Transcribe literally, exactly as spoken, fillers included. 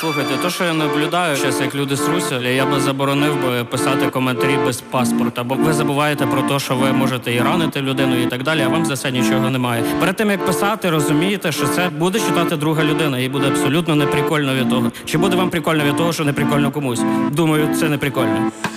Слухайте, то, що я наблюдаю, зараз як люди сруся, я би заборонив би писати коментарі без паспорта, бо ви забуваєте про те, що ви можете і ранити людину і так далі, а вам за це нічого немає. Перед тим, як писати, розумієте, що це буде читати друга людина, і буде абсолютно неприкольно від того. Чи буде вам прикольно від того, що неприкольно комусь? Думаю, це неприкольно.